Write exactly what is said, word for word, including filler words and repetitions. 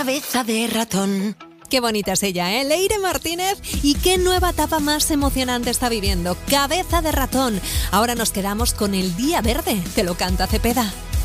Cabeza de ratón. Qué bonita es ella, ¿eh? Leire Martínez. Y qué nueva etapa más emocionante está viviendo. Cabeza de ratón. Ahora nos quedamos con el Día Verde. Te lo canta Cepeda.